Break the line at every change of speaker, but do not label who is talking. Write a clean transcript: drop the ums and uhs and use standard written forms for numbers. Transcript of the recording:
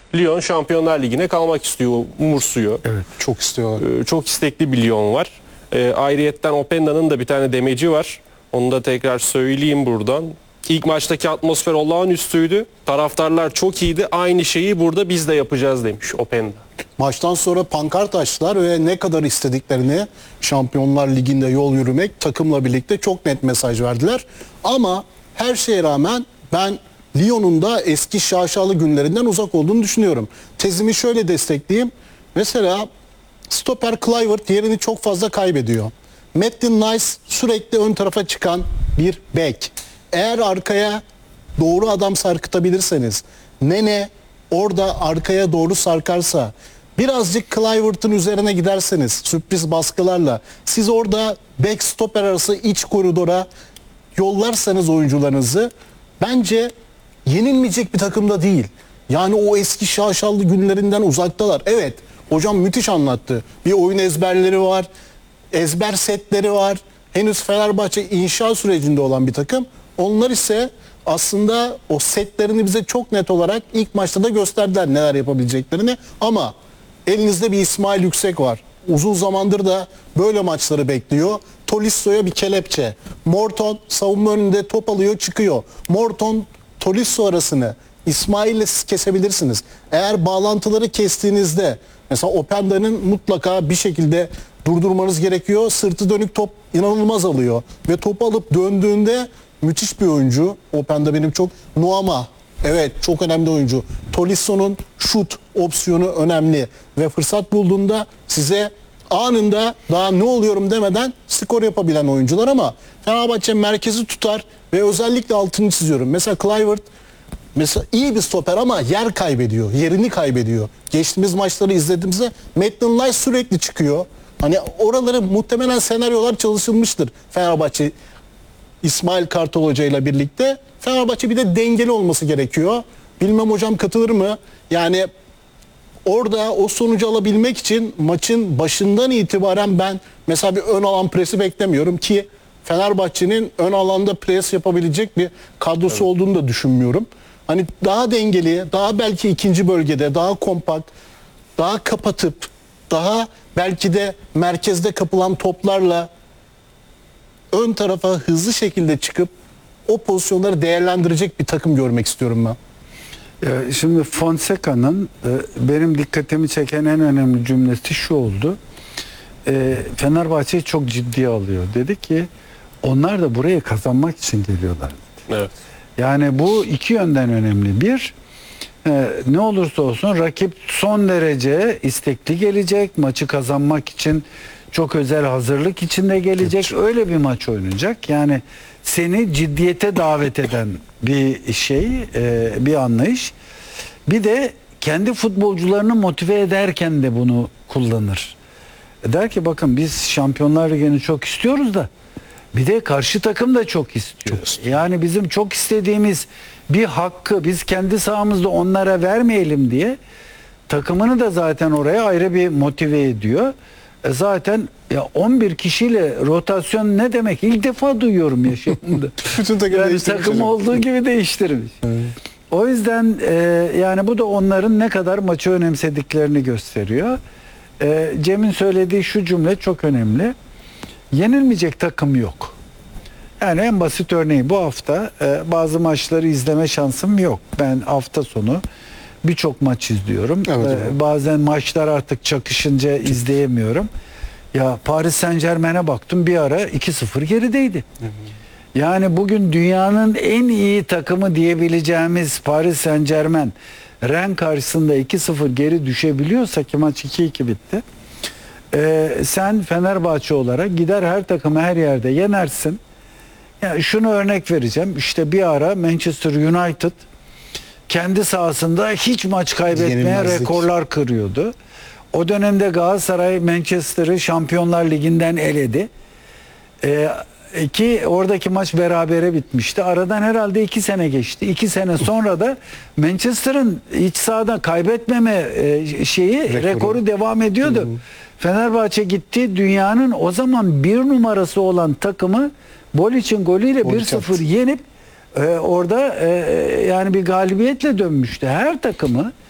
Lyon Şampiyonlar Ligi'ne kalmak istiyor, umursuyor.
Evet, çok istiyorlar.
Çok istekli bir Lyon var. Ayrıyetten Openda'nın da bir tane demeci var. Onu da tekrar söyleyeyim buradan. İlk maçtaki atmosfer olağanüstüydü. Taraftarlar çok iyiydi. Aynı şeyi burada biz de yapacağız demiş Openda.
Maçtan sonra pankart açtılar ve ne kadar istediklerini Şampiyonlar Ligi'nde yol yürümek, takımla birlikte çok net mesaj verdiler. Ama her şeye rağmen ben Lyon'un da eski şaşalı günlerinden uzak olduğunu düşünüyorum. Tezimi şöyle destekleyeyim. Mesela stoper Kluivert yerini çok fazla kaybediyor. Maitland Niles sürekli ön tarafa çıkan bir bek. Eğer arkaya doğru adam sarkıtabilirseniz, Nene orada arkaya doğru sarkarsa, birazcık Kluivert'ın üzerine giderseniz sürpriz baskılarla, siz orada bek stoper arası iç koridora yollarsanız oyuncularınızı, bence yenilmeyecek bir takımda değil. Yani o eski şaşalı günlerinden uzaktalar. Evet, hocam müthiş anlattı. Bir oyun ezberleri var, ezber setleri var. Henüz Fenerbahçe inşa sürecinde olan bir takım. Onlar ise aslında o setlerini bize çok net olarak ilk maçta da gösterdiler neler yapabileceklerini. Ama elinizde bir İsmail Yüksek var. Uzun zamandır da böyle maçları bekliyor. Tolisso'ya bir kelepçe. Morton savunma önünde top alıyor, çıkıyor. Morton Tolisso arasını İsmail'le siz kesebilirsiniz. Eğer bağlantıları kestiğinizde mesela Openda'nın mutlaka bir şekilde durdurmanız gerekiyor. Sırtı dönük top inanılmaz alıyor. Ve topu alıp döndüğünde müthiş bir oyuncu. Openda benim çok... Nuama. Evet, çok önemli oyuncu. Tolisso'nun şut opsiyonu önemli. Ve fırsat bulduğunda size anında daha ne oluyorum demeden skor yapabilen oyuncular, ama Fenerbahçe merkezi tutar ve özellikle altını çiziyorum. Mesela Kluivert mesela iyi bir stoper ama yer kaybediyor. Yerini kaybediyor. Geçtiğimiz maçları izlediğimizde Maitland Niles sürekli çıkıyor. Hani oraları muhtemelen senaryolar çalışılmıştır Fenerbahçe İsmail Kartal Hoca ile birlikte. Fenerbahçe bir de dengeli olması gerekiyor. Bilmem hocam katılır mı? Yani orada o sonucu alabilmek için maçın başından itibaren ben mesela bir ön alan presi beklemiyorum ki Fenerbahçe'nin ön alanda pres yapabilecek bir kadrosu olduğunu da düşünmüyorum. Hani daha dengeli, daha belki ikinci bölgede, daha kompakt, daha kapatıp, daha belki de merkezde kapılan toplarla ön tarafa hızlı şekilde çıkıp o pozisyonları değerlendirecek bir takım görmek istiyorum ben.
Şimdi Fonseca'nın benim dikkatimi çeken en önemli cümlesi şu oldu. Fenerbahçe'yi çok ciddiye alıyor. Dedi ki onlar da buraya kazanmak için geliyorlar.
Evet.
Yani bu iki yönden önemli. Bir, ne olursa olsun rakip son derece istekli gelecek. Maçı kazanmak için çok özel hazırlık içinde gelecek. Öyle bir maç oynayacak. Yani seni ciddiyete davet eden bir şey, bir anlayış. Bir de kendi futbolcularını motive ederken de bunu kullanır. Der ki bakın biz Şampiyonlar Ligi'ni çok istiyoruz da bir de karşı takım da çok istiyor. Yani bizim çok istediğimiz bir hakkı biz kendi sahamızda onlara vermeyelim diye takımını da zaten oraya ayrı bir motive ediyor. Zaten ya 11 kişiyle rotasyon ne demek? İlk defa duyuyorum yaşamımda.
Bütün takım
yani takım olduğu gibi değiştirmiş. O yüzden yani bu da onların ne kadar maçı önemsediklerini gösteriyor. Cem'in söylediği şu cümle çok önemli. Yenilmeyecek takım yok. Yani en basit örneği bu hafta bazı maçları izleme şansım yok. Ben hafta sonu birçok maç izliyorum.
Evet,
bazen maçlar artık çakışınca izleyemiyorum. Ya Paris Saint-Germain'e baktım bir ara 2-0 gerideydi. Yani bugün dünyanın en iyi takımı diyebileceğimiz Paris Saint-Germain Rennes karşısında 2-0 geri düşebiliyorsa ki maç 2-2 bitti. Sen Fenerbahçe olarak gider her takımı her yerde yenersin. Yani şunu örnek vereceğim. İşte bir ara Manchester United kendi sahasında hiç maç kaybetmeye rekorlar kırıyordu. O dönemde Galatasaray Manchester'ı Şampiyonlar Ligi'nden eledi. Ki oradaki maç berabere bitmişti. Aradan herhalde 2 sene geçti. 2 sene sonra da Manchester'ın iç sahada kaybetmeme rekoru devam ediyordu. Fenerbahçe gitti dünyanın o zaman 1 numarası olan takımı Bolic'in golüyle 1-0 yenip orada yani bir galibiyetle dönmüştü. Her takımı